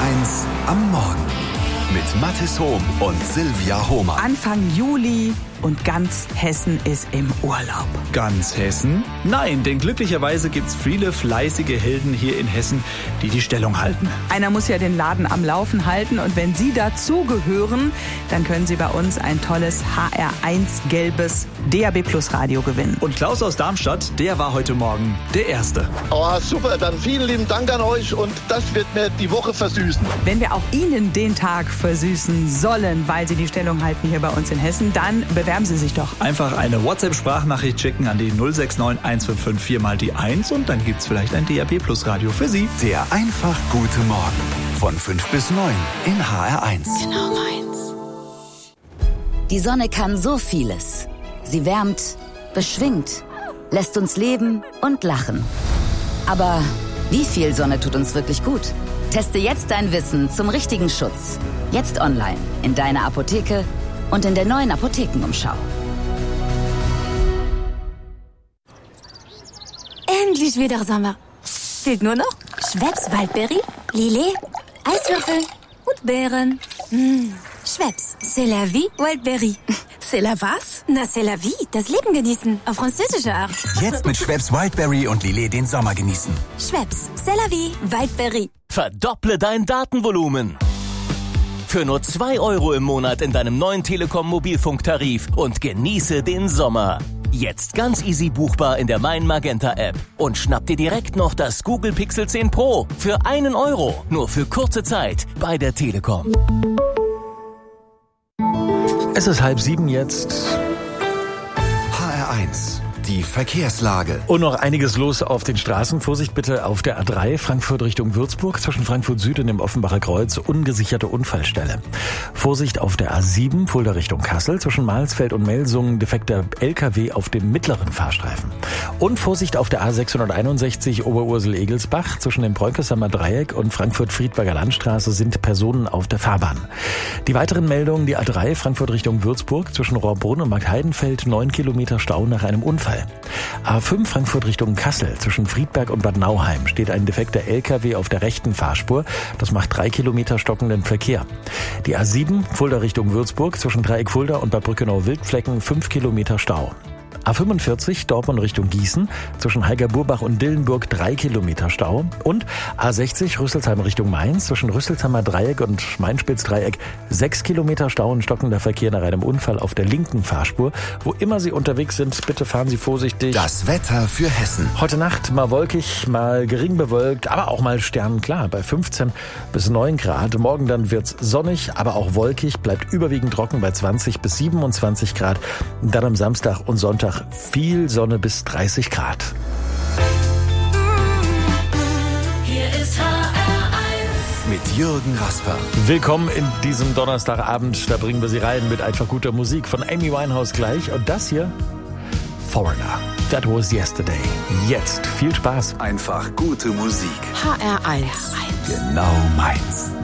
HR1 am Morgen mit Mathis Hohm und Silvia Hohmann. Anfang Juli und ganz Hessen ist im Urlaub. Ganz Hessen? Nein, denn glücklicherweise gibt's viele fleißige Helden hier in Hessen, die die Stellung halten. Einer muss ja den Laden am Laufen halten und wenn Sie dazugehören, dann können Sie bei uns ein tolles HR1 gelbes DAB+ Radio gewinnen. Und Klaus aus Darmstadt, der war heute Morgen der Erste. Oh, super, dann vielen lieben Dank an euch und das wird mir die Woche versüßen. Wenn wir auch Ihnen den Tag versüßen sollen, weil Sie die Stellung halten hier bei uns in Hessen, dann bewerben Sie sich doch. Einfach eine WhatsApp-Sprachnachricht schicken an die 069 155 4 mal die 1 und dann gibt's vielleicht ein DAB+ Radio für Sie. Der einfach gute Morgen von 5 bis 9 in HR1. Genau meins. Die Sonne kann so vieles. Sie wärmt, beschwingt, lässt uns leben und lachen. Aber wie viel Sonne tut uns wirklich gut? Teste jetzt dein Wissen zum richtigen Schutz. Jetzt online, in deiner Apotheke und in der neuen Apothekenumschau. Endlich wieder Sommer. Fehlt nur noch Schweppes Waldbeere, Lillet, Eiswürfel und Beeren. Schweppes, c'est la vie, Waldbeere. C'est la was? Na, c'est la vie, das Leben genießen, auf französische Art. Jetzt mit Schweppes Wildberry und Lillet den Sommer genießen. Schweppes, c'est la vie, Waldbeere. Verdopple dein Datenvolumen. Für nur 2 € im Monat in deinem neuen Telekom-Mobilfunktarif und genieße den Sommer. Jetzt ganz easy buchbar in der Mein Magenta App. Und schnapp dir direkt noch das Google Pixel 10 Pro für 1 €. Nur für kurze Zeit bei der Telekom. Es ist 6:30 jetzt. HR1, die Verkehrslage. Und noch einiges los auf den Straßen. Vorsicht bitte auf der A3 Frankfurt Richtung Würzburg. Zwischen Frankfurt Süd und dem Offenbacher Kreuz ungesicherte Unfallstelle. Vorsicht auf der A7 Fulda Richtung Kassel. Zwischen Mahlsfeld und Melsungen defekter LKW auf dem mittleren Fahrstreifen. Und Vorsicht auf der A661 Oberursel-Egelsbach. Zwischen dem Preukesheimer Dreieck und Frankfurt-Friedberger Landstraße sind Personen auf der Fahrbahn. Die weiteren Meldungen, die A3 Frankfurt Richtung Würzburg. Zwischen Rohrbrunn und Marktheidenfeld 9 Kilometer Stau nach einem Unfall. A5 Frankfurt Richtung Kassel. Zwischen Friedberg und Bad Nauheim steht ein defekter LKW auf der rechten Fahrspur. Das macht 3 Kilometer stockenden Verkehr. Die A7 Fulda Richtung Würzburg. Zwischen Dreieck Fulda und Bad Brückenau-Wildflecken 5 Kilometer Stau. A45 Dortmund Richtung Gießen, zwischen Heigerburbach und Dillenburg 3 Kilometer Stau. Und A60 Rüsselsheim Richtung Mainz, zwischen Rüsselsheimer Dreieck und Mainspitz-Dreieck 6 Kilometer Stau und stockender Verkehr nach einem Unfall auf der linken Fahrspur. Wo immer Sie unterwegs sind, bitte fahren Sie vorsichtig. Das Wetter für Hessen. Heute Nacht mal wolkig, mal gering bewölkt, aber auch mal sternenklar bei 15 bis 9 Grad. Morgen dann wird's sonnig, aber auch wolkig, bleibt überwiegend trocken bei 20 bis 27 Grad. Und dann am Samstag und Sonntag viel Sonne bis 30 Grad. Hier ist HR1 Mit Jürgen Rasper. Willkommen in diesem Donnerstagabend. Da bringen wir Sie rein mit einfach guter Musik von Amy Winehouse gleich. Und das hier, Foreigner. That was yesterday. Jetzt viel Spaß. Einfach gute Musik. HR1 Genau meins.